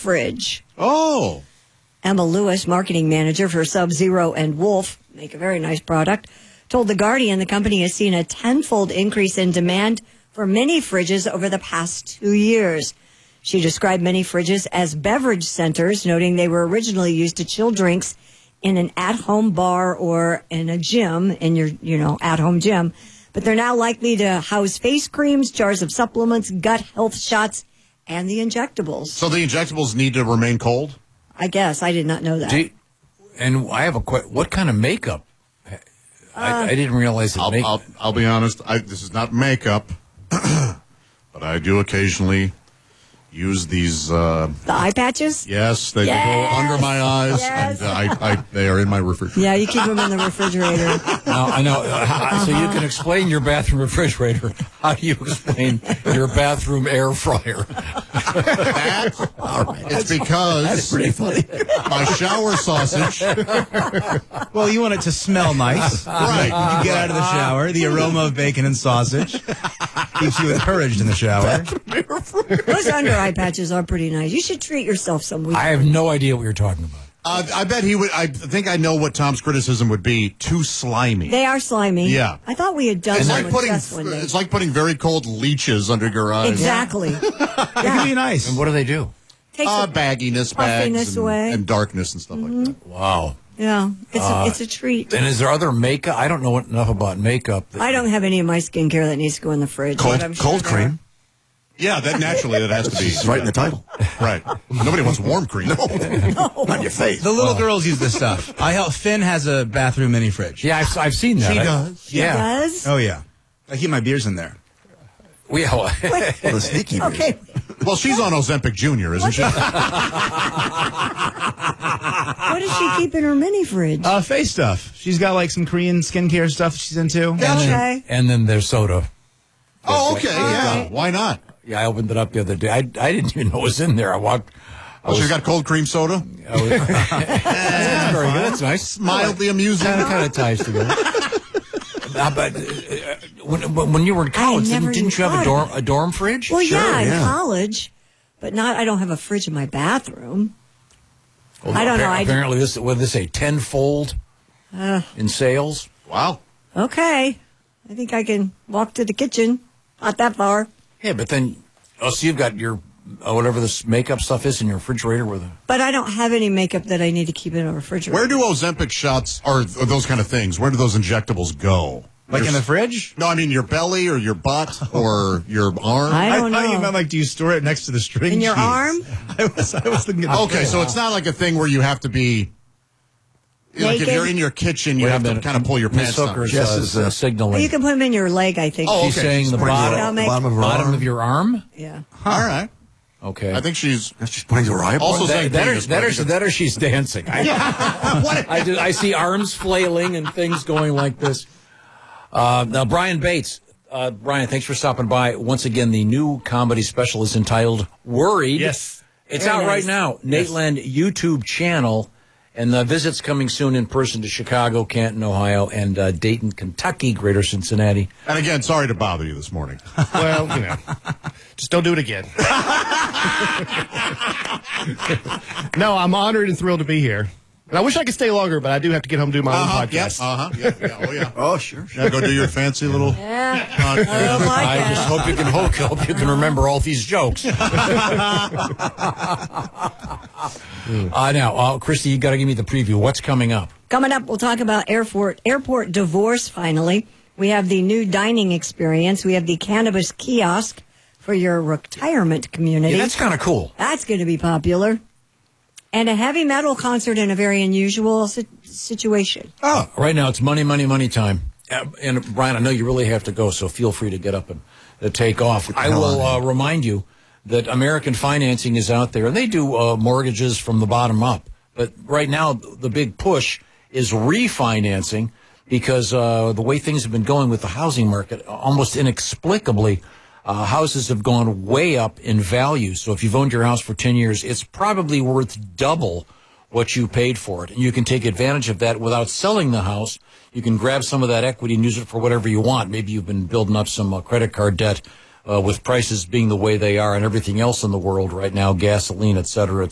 fridge. Oh. Emma Lewis, marketing manager for Sub-Zero and Wolf, make a very nice product, told The Guardian the company has seen a tenfold increase in demand for mini fridges over the past 2 years. She described mini fridges as beverage centers, noting they were originally used to chill drinks in an at-home bar or in a gym, in your, at-home gym. But they're now likely to house face creams, jars of supplements, gut health shots, and the injectables. So the injectables need to remain cold? I guess. I did not know that. And I have a question. What kind of makeup? I didn't realize that I'll be honest. This is not makeup, but I do occasionally use these. The eye patches? Yes, they go under my eyes, and they are in my refrigerator. Yeah, you keep them in the refrigerator. Now, I know. So you can explain your bathroom refrigerator. How do you explain your bathroom air fryer? It's because that's pretty funny. My shower sausage. Well, you want it to smell nice. Right. You get out of the shower, the aroma of bacon and sausage keeps you encouraged in the shower. Those under eye patches are pretty nice. You should treat yourself some week. I have no idea what you're talking about. I bet he would. I think I know what Tom's criticism would be. Too slimy. They are slimy. Yeah. I thought we had done It's one like with Gus one day. it's like putting very cold leeches under your eyes. Exactly. It can be nice. And what do they do? Takes the Bagginess, puffiness bags, away. and darkness and stuff like that. Wow. Yeah, it's a treat. And is there other makeup? I don't know enough about makeup. I don't have any of my skincare that needs to go in the fridge. but I'm sure Cold there cream. Yeah, that naturally that has to be. It's right in the title. Right. Nobody wants warm cream. Not your face. The little girls use this stuff. Finn has a bathroom mini fridge. Yeah, I've seen that. She does. Yeah. Does? Oh, yeah. I keep my beers in there. Well, The sneaky. Okay. Well, she's on Ozempic Jr., isn't she? What does she keep in her mini fridge? Face stuff. She's got like some Korean skincare stuff she's into. Okay. and then there's soda. Oh, okay. Yeah. right. Why not? Yeah, I opened it up the other day. I didn't even know it was in there. I walked. Oh, she's got cold cream soda? That's very good. That's nice. Mildly amusing. Kind of ties together. But when you were in college, never didn't you even have thought a dorm fridge? Well, Sure, yeah, in yeah. college, but I don't have a fridge in my bathroom. Well, I don't know. Apparently, this say tenfold in sales. Wow. Okay. I think I can walk to the kitchen. Not that far. Yeah, but then so you've got your whatever this makeup stuff is in your refrigerator with. But I don't have any makeup that I need to keep in a refrigerator. Where do Ozempic shots or those kind of things, where do those injectables go? Like in the fridge? No, I mean your belly or your butt or your arm. I don't thought you know. meant like, do you store it next to the string In your cheese? arm? I was thinking. Okay, so it's not like a thing where you have to be. Like if Naked? you're in your kitchen, you have to kind of pull your Miss pants down. Hooker's Jess is, signaling. Well, you can put them in your leg, I think. Oh, She's okay. saying the putting bottom, it- bottom of her bottom arm. of your arm. Yeah. All right. Okay. I think she's She's pointing to her eyeball. also saying penis, but I think that or she's dancing. I see arms flailing and things going like this. Now, Brian Bates. Brian, thanks for stopping by. Once again, the new comedy special is entitled Worried. Yes. It's Very out right nice. now. Nateland YouTube channel. And the visit's coming soon in person to Chicago, Canton, Ohio, and Dayton, Kentucky, Greater Cincinnati. And again, sorry to bother you this morning. Well, just don't do it again. No, I'm honored and thrilled to be here. And I wish I could stay longer, but I do have to get home and do my own podcast. Yeah. Oh, yeah. Oh, sure. Yeah, go do your fancy little. Yeah. I don't like I that. just hope you can remember all these jokes. Now, Christy, you got to give me the preview. What's coming up? Coming up, we'll talk about airport divorce, finally. We have the new dining experience. We have the cannabis kiosk for your retirement community. Yeah, that's kind of cool. That's going to be popular. And a heavy metal concert in a very unusual situation. Oh, right now it's money time. And Brian, I know you really have to go, so feel free to get up and take off. I will remind you that American Financing is out there, and they do mortgages from the bottom up. But right now, the big push is refinancing because the way things have been going with the housing market, almost inexplicably, houses have gone way up in value. So if you've owned your house for 10 years, it's probably worth double what you paid for it. And you can take advantage of that without selling the house. You can grab some of that equity and use it for whatever you want. Maybe you've been building up some credit card debt with prices being the way they are and everything else in the world right now, gasoline, et cetera,